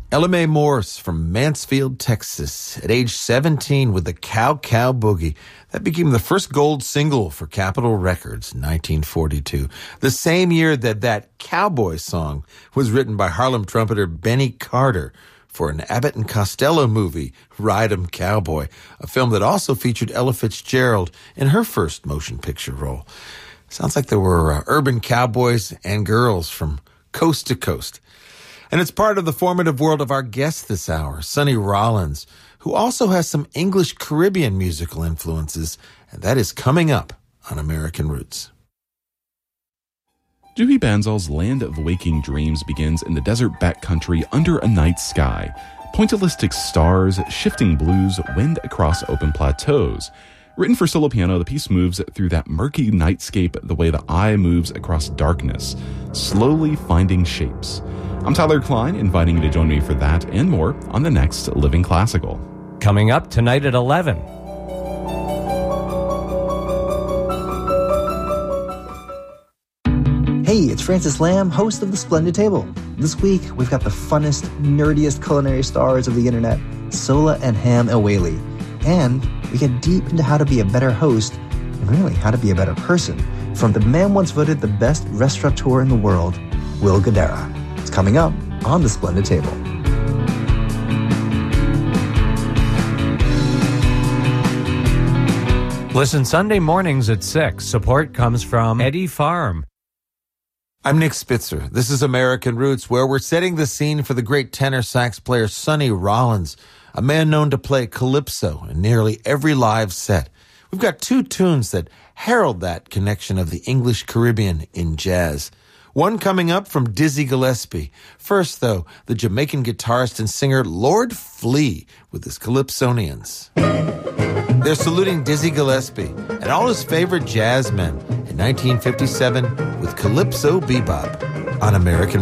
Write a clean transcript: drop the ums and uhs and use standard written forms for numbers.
Ella Mae Morse from Mansfield, Texas, at age 17 with the Cow Cow Boogie. That became the first gold single for Capitol Records in 1942, the same year that cowboy song was written by Harlem trumpeter Benny Carter for an Abbott and Costello movie, Ride 'em Cowboy, a film that also featured Ella Fitzgerald in her first motion picture role. Sounds like there were urban cowboys and girls from coast to coast. And it's part of the formative world of our guest this hour, Sonny Rollins, who also has some English Caribbean musical influences, and that is coming up on American Roots. Dewey Banzal's Land of Waking Dreams begins in the desert backcountry under a night sky. Pointillistic stars, shifting blues, wind across open plateaus. Written for solo piano, the piece moves through that murky nightscape the way the eye moves across darkness, slowly finding shapes. I'm Tyler Klein, inviting you to join me for that and more on the next Living Classical. Coming up tonight at 11. Hey, it's Francis Lamb, host of The Splendid Table. This week, we've got the funnest, nerdiest culinary stars of the internet, Sola and Ham Awali. And we get deep into how to be a better host, and really how to be a better person, from the man once voted the best restaurateur in the world, Will Guidara. It's coming up on The Splendid Table. Listen Sunday mornings at 6. Support comes from Eddie Farm. I'm Nick Spitzer. This is American Roots, where we're setting the scene for the great tenor sax player Sonny Rollins, a man known to play calypso in nearly every live set. We've got two tunes that herald that connection of the English Caribbean in jazz. One coming up from Dizzy Gillespie. First, though, the Jamaican guitarist and singer Lord Flea with his Calypsonians. They're saluting Dizzy Gillespie and all his favorite jazz men in 1957 with Calypso Bebop on American